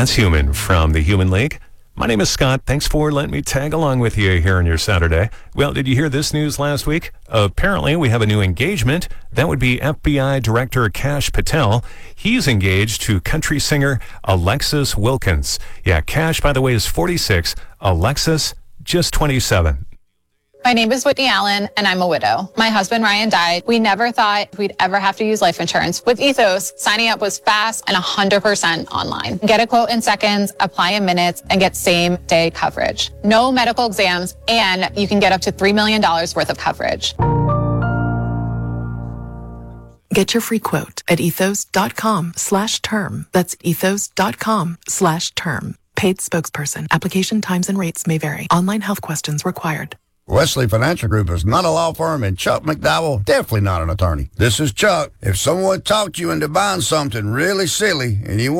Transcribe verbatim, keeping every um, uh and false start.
That's Human from the Human League. My name is Scott. Thanks for letting me tag along with you here on your Saturday. Well, did you hear this news last week? Apparently, we have a new engagement. That would be F B I Director Kash Patel. He's engaged to country singer Alexis Wilkins. Yeah, Kash, by the way, is forty-six. Alexis, just twenty-seven. My name is Whitney Allen, and I'm a widow. My husband, Ryan, died. We never thought we'd ever have to use life insurance. With Ethos, signing up was fast and one hundred percent online. Get a quote in seconds, apply in minutes, and get same-day coverage. No medical exams, and you can get up to three million dollars worth of coverage. Get your free quote at ethos.com slash term. That's ethos.com slash term. Paid spokesperson. Application times and rates may vary. Online health questions required. Wesley Financial Group is not a law firm, and Chuck McDowell definitely not an attorney. This is Chuck. If someone talked you into buying something really silly and you